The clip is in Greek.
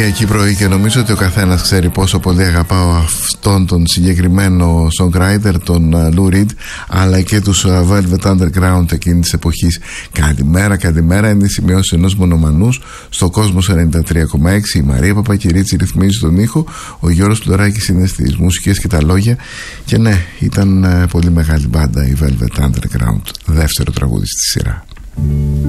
Κυριακή πρωί και νομίζω ότι ο καθένας ξέρει πόσο πολύ αγαπάω αυτόν τον συγκεκριμένο songwriter, τον Lou Reed, αλλά και τους Velvet Underground εκείνης της εποχής. Καλημέρα, είναι οι σημειώσεις ενός μονομανούς στο Κόσμος 93,6. Η Μαρία Παπακυρίτσι ρυθμίζει τον ήχο, ο Γιώργος Πλωράκης είναι στις μουσικές και τα λόγια. Και ναι, ήταν πολύ μεγάλη μπάντα η Velvet Underground, δεύτερο τραγούδι στη σειρά.